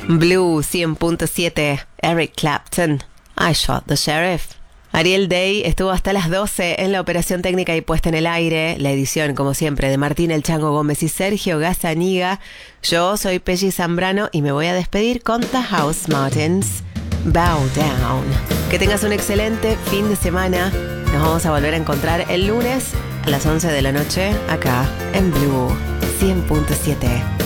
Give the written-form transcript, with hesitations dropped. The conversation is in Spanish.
Blue 100.7, Eric Clapton, I Shot the Sheriff. Ariel Day estuvo hasta las 12 en la operación técnica y puesta en el aire. La edición, como siempre, de Martín El Chango Gómez y Sergio Gazzaniga. Yo soy Pelli Zambrano y me voy a despedir con The House Martins, Bow Down. Que tengas un excelente fin de semana. Nos vamos a volver a encontrar el lunes a las 11 de la noche acá en Blue 100.7.